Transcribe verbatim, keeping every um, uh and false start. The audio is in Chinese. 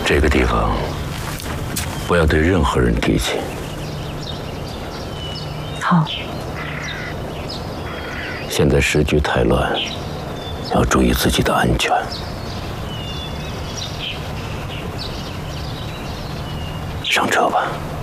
这个地方不要对任何人提起。 好。 现在时局太乱，要注意自己的安全。上车吧。